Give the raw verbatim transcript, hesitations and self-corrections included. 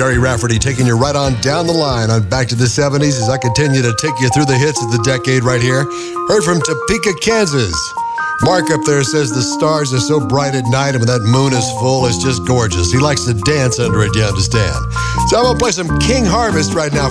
Jerry Rafferty taking you right on down the line on Back to the seventies as I continue to take you through the hits of the decade right here. Heard from Topeka, Kansas. Mark up there says the stars are so bright at night and when that moon is full, it's just gorgeous. He likes to dance under it, you understand. So I'm going to play some King Harvest right now